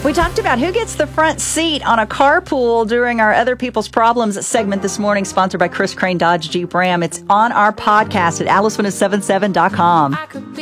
We talked about who gets the front seat on a carpool during our Other People's Problems segment this morning, sponsored by Chris Crane Dodge Jeep Ram. It's on our podcast at alice1077.com.